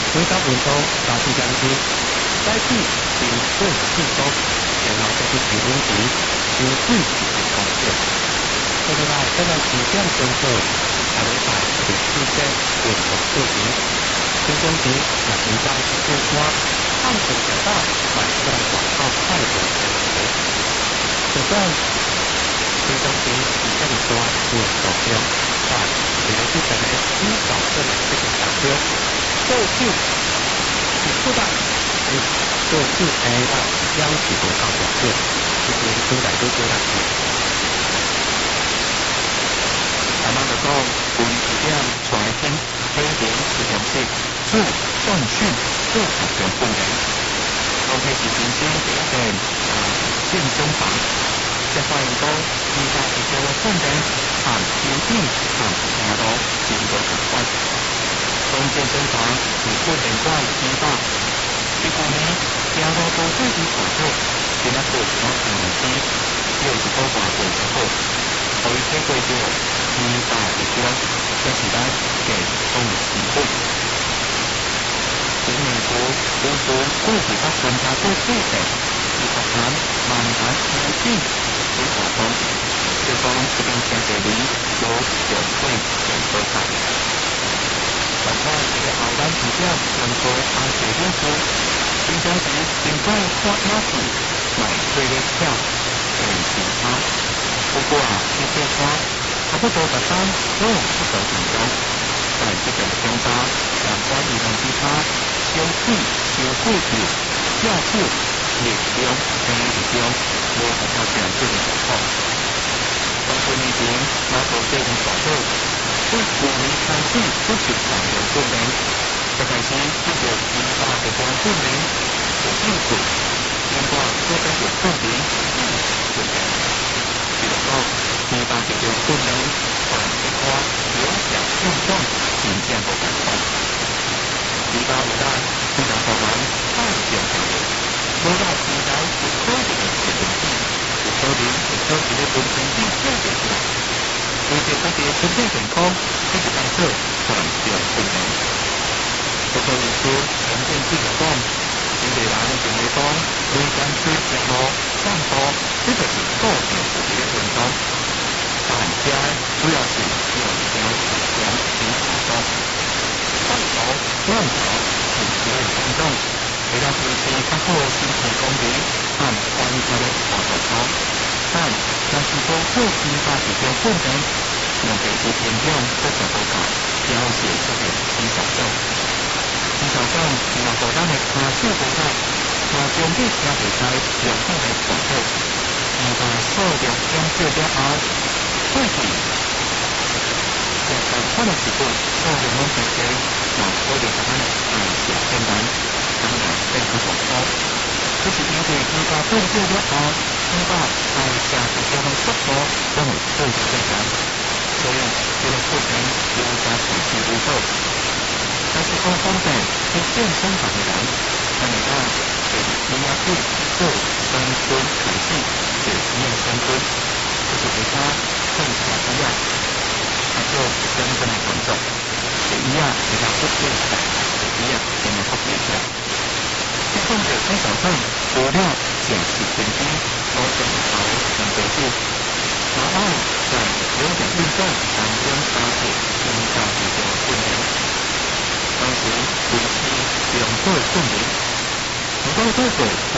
每到运动3、4点钟，再去平顺运动，然后再去游泳池，游水工作。再来4点钟后，下礼拜就4节运动课程。运动时也平常是做歌，唱成小道，买出来广告快乐生活。就算运动时比较大运动量，但也是在呢指导这两个目标。做事是出来，做事要求多少条件，就是现在都做下去。 慢慢的讲，分2点出来听，每天1小时，做重训，做集中训练。尤其是平时第一件健身房，即发现讲，依家是做了训练，和游泳和行路差不多同款。从健身房是训练馆200，这几年行路都对比大好，今仔过什么2年又一个大过之后，可以体会到200的光，这是咱健康的成本。今年初，有时过去甲观察过数据，是逐渐慢慢调整水下方，就讲一定前几年有上会健康法。但看这个后单指标能够安全因素，平常时尽快看影片，买对的票，很健康。不过这些车差不多每单都有不同程度，在这种中间，相关移动其他消费、消费票、票数、力量、等一种，无比较显著的情况。从去年前，马国这种广告。对去年开始不是常用训练，就开始这个200个光训练，有兴趣，另外做在有训练，训练。比如讲，200个光训练，和一块有氧运动，明显不同款。200有单，非常好玩，太健康了。无到时代有可能的一个问题，有可能会导致的本身变变出来。为着家己身体健康，一直当做全面训练。不过有时常见这个讲，有个人认为讲，每天出行路、散步，这就是固定有一个运动。但这主要是用条强体运动。散步、慢跑是一个运动，会让平时较好身体功能和观察的活动好。但若是做好200个种训练，用地区影响非常不大，表示出现肌少症。肌少症是让负担的下手不大，但总体车会使良好的管理。数量减少了后，过去100款的时阵，数量拢增加，那可能咱们是困难，当然变较痛苦。这是因为200动作了后，200在加速交通速度都会更加困难。所以，这个过程有加持续不够。但是讲方便去健身房的人，他们讲从2月底到3分开始就1月3分，就是其他更加1月，还做相关的工作。1月比较不健康，1月才能够变强。这种的非常上，除了减脂减肌，我更好能够是。然后在有氧运动当中搭配200个训练，当时维持2个训练，不到多久就